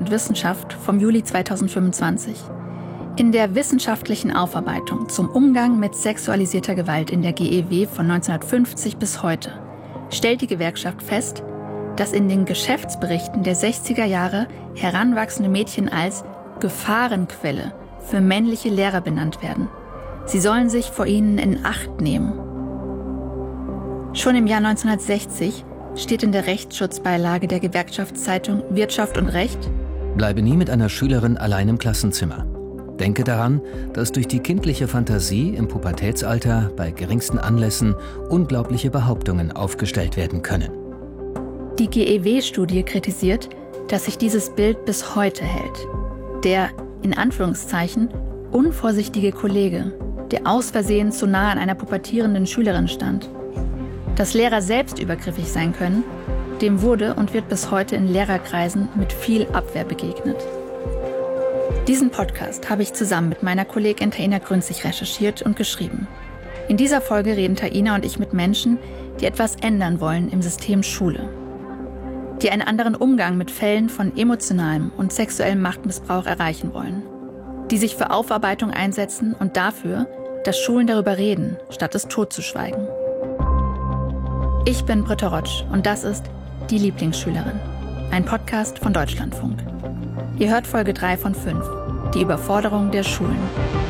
und Wissenschaft vom Juli 2025. In der wissenschaftlichen Aufarbeitung zum Umgang mit sexualisierter Gewalt in der GEW von 1950 bis heute stellt die Gewerkschaft fest, dass in den Geschäftsberichten der 60er Jahre heranwachsende Mädchen als Gefahrenquelle für männliche Lehrer benannt werden. Sie sollen sich vor ihnen in Acht nehmen. Schon im Jahr 1960 steht in der Rechtsschutzbeilage der Gewerkschaftszeitung Wirtschaft und Recht: Bleibe nie mit einer Schülerin allein im Klassenzimmer. Denke daran, dass durch die kindliche Fantasie im Pubertätsalter bei geringsten Anlässen unglaubliche Behauptungen aufgestellt werden können. Die GEW-Studie kritisiert, dass sich dieses Bild bis heute hält. Der, in Anführungszeichen, unvorsichtige Kollege, der aus Versehen zu nah an einer pubertierenden Schülerin stand. Dass Lehrer selbst übergriffig sein können, dem wurde und wird bis heute in Lehrerkreisen mit viel Abwehr begegnet. Diesen Podcast habe ich zusammen mit meiner Kollegin Taina Grünzig recherchiert und geschrieben. In dieser Folge reden Taina und ich mit Menschen, die etwas ändern wollen im System Schule. Die einen anderen Umgang mit Fällen von emotionalem und sexuellem Machtmissbrauch erreichen wollen. Die sich für Aufarbeitung einsetzen und dafür, dass Schulen darüber reden, statt es totzuschweigen. Ich bin Britta Rotsch und das ist Die Lieblingsschülerin, ein Podcast von Deutschlandfunk. Ihr hört Folge 3 von 5, die Überforderung der Schulen.